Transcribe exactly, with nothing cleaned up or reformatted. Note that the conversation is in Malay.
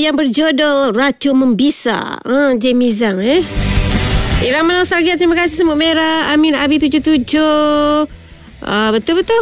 yang berjodoh Racun Membisa. Ha, Jamie Zhang eh. Irama nostalgia, terima kasih Semut Merah. Amin Abi tujuh tujuh. Uh, betul-betul